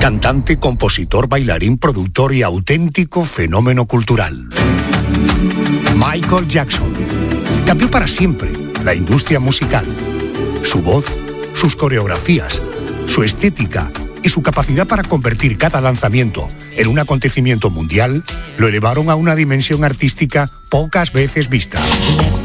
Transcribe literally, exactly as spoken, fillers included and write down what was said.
Cantante, compositor, bailarín, productor y auténtico fenómeno cultural. Michael Jackson cambió para siempre la industria musical. Su voz, sus coreografías, su estética y su capacidad para convertir cada lanzamiento en un acontecimiento mundial lo elevaron a una dimensión artística pocas veces vista.